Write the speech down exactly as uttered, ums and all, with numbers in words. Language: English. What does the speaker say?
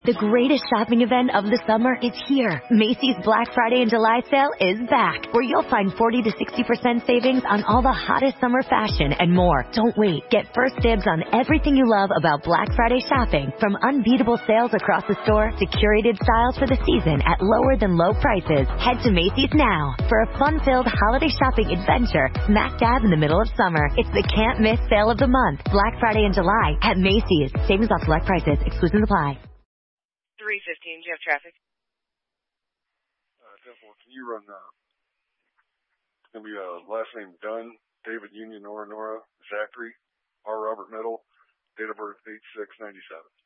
The greatest shopping event of the summer is here. Macy's Black Friday and July sale is back, where you'll find forty to sixty percent savings on all the hottest summer fashion and more. Don't wait. Get first dibs on everything you love about Black Friday shopping, from unbeatable sales across the store to curated styles for the season at lower than low prices. Head to Macy's now for a fun-filled holiday shopping adventure smack dab in the middle of summer. It's the can't-miss sale of the month, Black Friday and July at Macy's. Savings off select prices. Exclusions apply. three fifteen, do you have traffic? Uh, ten four, can you run, uh, it's going to be, uh, last name Dunn, David Union, Nora Nora, Zachary, R. Robert Middle, date of birth eight six ninety-seven.